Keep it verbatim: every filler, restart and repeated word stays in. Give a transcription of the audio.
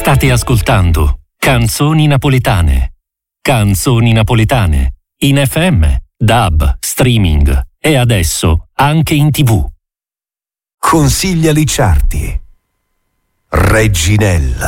State ascoltando Canzoni Napoletane. Canzoni Napoletane. In F M, D A B, streaming e adesso anche in tivù. Consiglia Licciardi. Reginella.